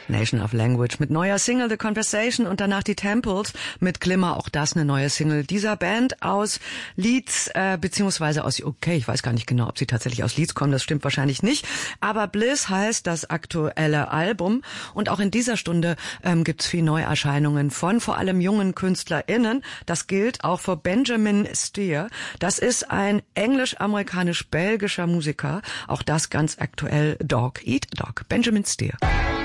Nation of Language mit neuer Single The Conversation und danach die Temples mit Glimmer, auch das eine neue Single dieser Band aus Leeds, beziehungsweise aus UK. Ich weiß gar nicht genau, ob sie tatsächlich aus Leeds kommen, das stimmt wahrscheinlich nicht. Aber Bliss heißt das aktuelle Album und auch in dieser Stunde gibt's viel Neuerscheinungen von vor allem jungen KünstlerInnen. Das gilt auch für Benjamin Steer. Das ist ein englisch-amerikanisch-belgischer Musiker. Auch das ganz aktuell Dog Eat Dog. Benjamin Steer.